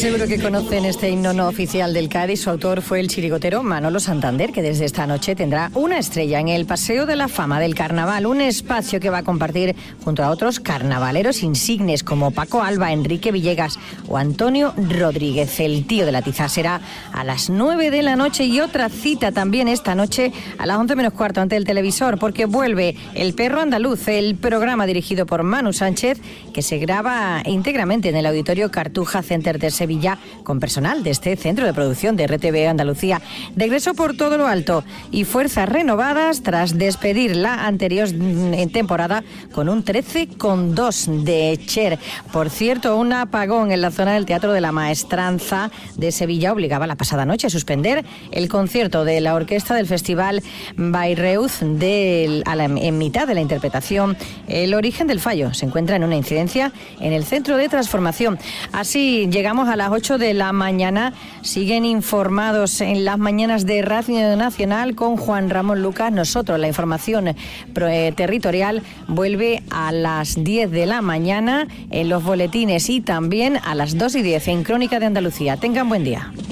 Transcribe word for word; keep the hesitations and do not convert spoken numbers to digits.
Seguro que conocen este himno no oficial del Cádiz. Su autor fue el chirigotero Manolo Santander, que desde esta noche tendrá una estrella en el Paseo de la Fama del Carnaval, un espacio que va a compartir junto a otros carnavaleros insignes como Paco Alba, Enrique Villegas o Antonio Rodríguez. El tío de la tiza será a las nueve de la noche y otra cita también esta noche a las once menos cuarto ante el televisor, porque vuelve El Perro Andaluz, el programa dirigido por Manu Sánchez, que se graba íntegramente en el Auditorio Cartuja Center de Sevilla con personal de este centro de producción de R T V Andalucía. Regreso por todo lo alto y fuerzas renovadas tras despedir la anterior en temporada con un trece coma dos de Cher. Por cierto, un apagón en la zona del Teatro de la Maestranza de Sevilla obligaba la pasada noche a suspender el concierto de la orquesta del Festival Bayreuth del, a la, en mitad de la interpretación. El origen del fallo se encuentra en una incidencia en el centro de transformación. Así llegamos a las ocho de la mañana. Siguen informados en las mañanas de Radio Nacional con Juan Ramón Lucas. Nosotros, la información eh, territorial vuelve a las diez de la mañana en los boletines y también a las dos y diez en Crónica de Andalucía. Tengan buen día.